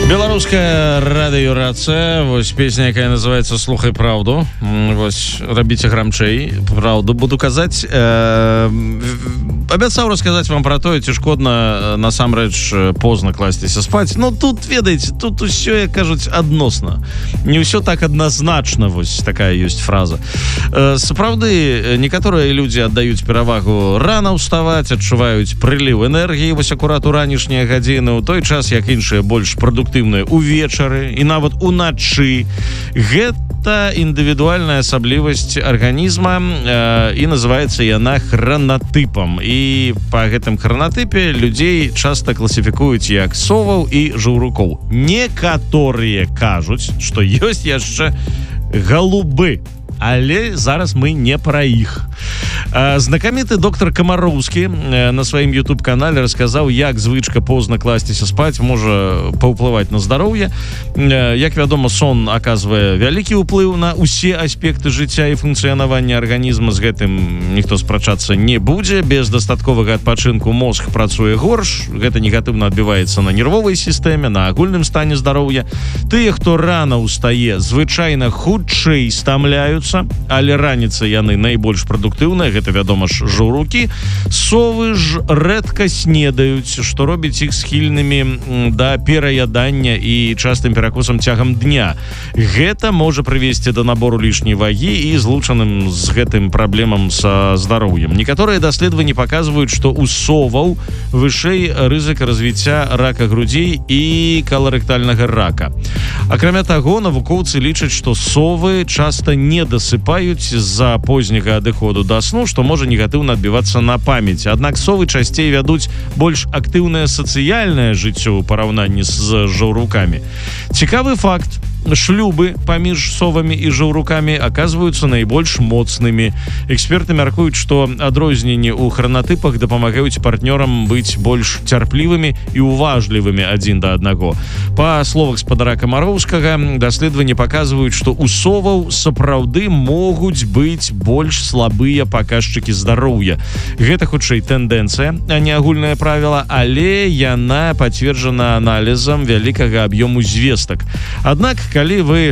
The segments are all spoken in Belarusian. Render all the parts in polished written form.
Беларуская радыёрацыя, вось песня, якая называется «Слухай праўду». Вось рабіце грамчэй, праўду буду казаць. Абяцаў расказаць вам пра тое, ці шкодна насамрэч позна класціся спаць. Ну тут, ведаеце, тут усё, як кажуць, адносна. Не ўсё так адназначна, вось такая ёсць фраза. Сапраўды, некаторыя людзі аддаюць перавагу рана ўставаць, адчуваюць прыліў энергіі, вось акурат у ранішнія гадзіны, у той час, як іншыя больш прадуктыўныя увечары і нават уначы. Гэта індывідуальная асаблівасць арганізма і называецца яна хранатыпам. І па гэтым хранатыпе людзей часта класіфікуюць як соваў і жаўрукоў. Некаторыя кажуць, што ёсць яшчэ галубы, але зараз мы не пра іх. Знакаміты доктар Камароўскі на сваім YouTube-канале расказаў, як звычка позна класціся спаць можа паўплываць на здароўе. Як вядома, сон аказвае вялікі ўплыў на ўсе аспекты жыцця і функцыянавання арганізма. З гэтым ніхто спрачацца не будзе. Без дастатковага адпачынку мозг працуе горш. Гэта негатыўна адбіваецца на нервовай сістэме, на агульным стане здароўя. Тыя, хто рана ўстае, звычайна хутчэй стамляюцца, але раніцай яны найбольш прадуктыўныя. Гэта, вядома ж, жаўрукі. Совы ж рэдка снедаюць, што робіць іх схільнымі да пераядання і частым перакусам цягам дня. Гэта можа прывесці да набору лішняй вагі і злучаным з гэтым праблемам са здароўем. Некаторыя даследаванні паказваюць, што ў соваў вышэй рызыка развіцця рака грудзей і каларэктальнага рака. Акрамя таго, навукоўцы лічаць, што совы часта не дасыпаюць з-за позняга адыходу да сну, што можа негатыўна адбівацца на памяці. Аднак совы часцей вядуць больш актыўнае сацыяльнае жыццё ў параўнанні з жаўрукамі. Цікавы факт. Шлюбы паміж совамі і жаўрукамі аказваюцца найбольш моцнымі. Эксперты мяркуюць, што адрозненні ў хранатыпах дапамагаюць партнёрам быць больш цярплівымі і уважлівымі адзін да аднаго. Па словах спадара Камароўскага, даследаванні паказваюць, што ў соваў сапраўды могуць быць больш слабыя паказчыкі здароўя. Гэта хутчэй тэндэнцыя, а не агульнае правіла, але яна пацверджана аналізам вялікага аб'ёму звестак. Аднак, калі вы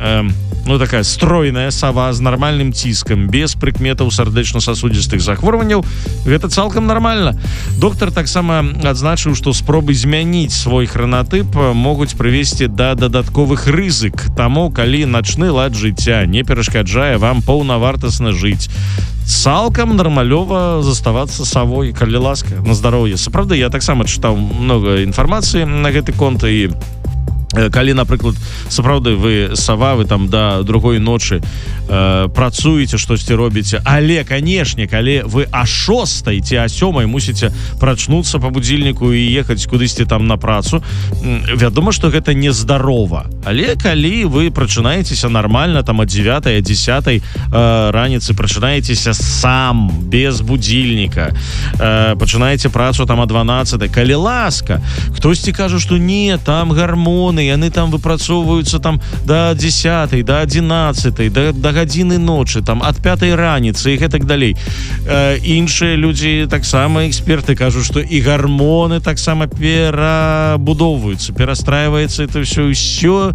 такая стройная сава з нармальным ціскам, без прыкметаў сардэчна-сасудзістых захворванняў, гэта цалкам нармальна. Доктар таксама адзначыў, што спробы змяніць свой хранатып могуць прывесці да дадатковых рызык. Таму, калі начны лад жыцця не перашкаджае вам паўнавартасна жыць, цалкам нармалёва заставацца савой, калі ласка, на здароўе. Сапраўды, я таксама чытаў много інфармацыі на гэты конт, і калі, напрыклад, сапраўды вы сава, вы там да другой ночы працуеце, штосьці робіце, але, канешне, калі вы о 6 ці о 7 мусіце прачнуцца па будзільніку і ехаць кудысьці там на працу, вядома, што гэта нездарова. Але калі вы прачынаецеся нармальна, там о 9, о 10 раніцы, прачынаецеся сам, без будзільніка, пачынаеце працу там о 12, калі ласка, хтосьці кажа, што не, там гармоны, яны там выпрацоўваюцца там до 10, до 11, до гадзіны ночы, там ад 5 раніцы і гэтак далей. Іншыя людзі, таксама эксперты, кажуць, што і гармоны таксама перабудоўваюцца, перастрайваецца это ўсё.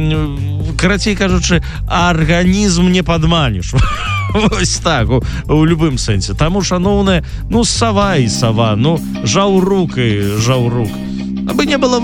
Карацей кажучы, арганізм не падманеш. Вось так, у любым сэнсе. Таму, шаноўныя, сава і сава, жаўрук і жаўрук. Абы не было